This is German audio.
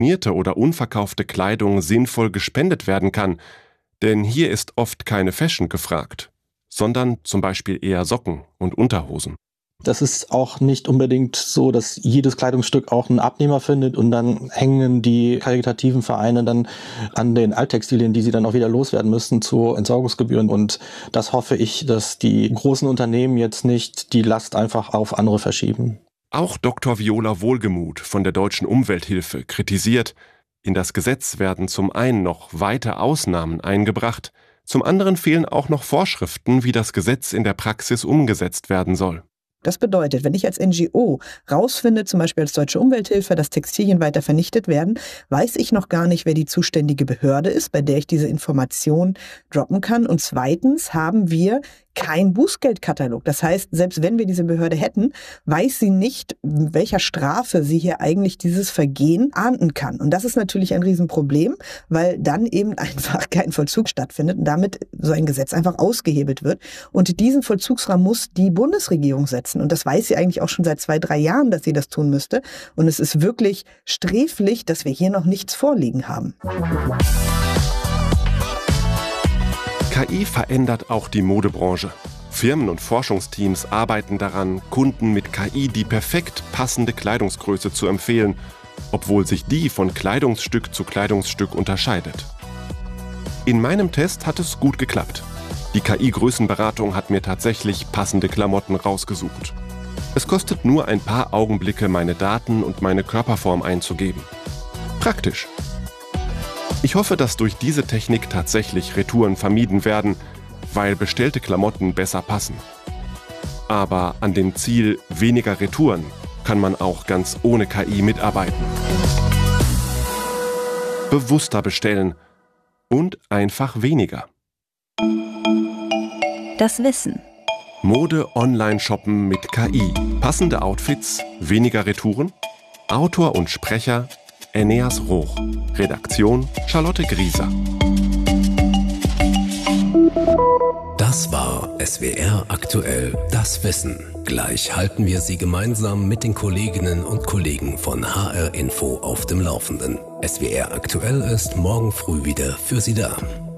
Mierte oder unverkaufte Kleidung sinnvoll gespendet werden kann, denn hier ist oft keine Fashion gefragt, sondern zum Beispiel eher Socken und Unterhosen. Das ist auch nicht unbedingt so, dass jedes Kleidungsstück auch einen Abnehmer findet und dann hängen die karitativen Vereine dann an den Alttextilien, die sie dann auch wieder loswerden müssen, zu Entsorgungsgebühren. Und das hoffe ich, dass die großen Unternehmen jetzt nicht die Last einfach auf andere verschieben. Auch Dr. Viola Wohlgemuth von der Deutschen Umwelthilfe kritisiert, in das Gesetz werden zum einen noch weite Ausnahmen eingebracht, zum anderen fehlen auch noch Vorschriften, wie das Gesetz in der Praxis umgesetzt werden soll. Das bedeutet, wenn ich als NGO rausfinde, zum Beispiel als Deutsche Umwelthilfe, dass Textilien weiter vernichtet werden, weiß ich noch gar nicht, wer die zuständige Behörde ist, bei der ich diese Information droppen kann. Und zweitens haben wir kein Bußgeldkatalog. Das heißt, selbst wenn wir diese Behörde hätten, weiß sie nicht, welcher Strafe sie hier eigentlich dieses Vergehen ahnden kann. Und das ist natürlich ein Riesenproblem, weil dann eben einfach kein Vollzug stattfindet und damit so ein Gesetz einfach ausgehebelt wird. Und diesen Vollzugsrahmen muss die Bundesregierung setzen. Und das weiß sie eigentlich auch schon seit 2-3 Jahren, dass sie das tun müsste. Und es ist wirklich sträflich, dass wir hier noch nichts vorliegen haben. KI verändert auch die Modebranche. Firmen und Forschungsteams arbeiten daran, Kunden mit KI die perfekt passende Kleidungsgröße zu empfehlen, obwohl sich die von Kleidungsstück zu Kleidungsstück unterscheidet. In meinem Test hat es gut geklappt. Die KI-Größenberatung hat mir tatsächlich passende Klamotten rausgesucht. Es kostet nur ein paar Augenblicke, meine Daten und meine Körperform einzugeben. Praktisch. Ich hoffe, dass durch diese Technik tatsächlich Retouren vermieden werden, weil bestellte Klamotten besser passen. Aber an dem Ziel weniger Retouren kann man auch ganz ohne KI mitarbeiten. Bewusster bestellen und einfach weniger. Das Wissen. Mode online shoppen mit KI. Passende Outfits, weniger Retouren. Autor und Sprecher Eneas Roch. Redaktion Charlotte Grieser. Das war SWR aktuell, das Wissen. Gleich halten wir Sie gemeinsam mit den Kolleginnen und Kollegen von HR Info auf dem Laufenden. SWR aktuell ist morgen früh wieder für Sie da.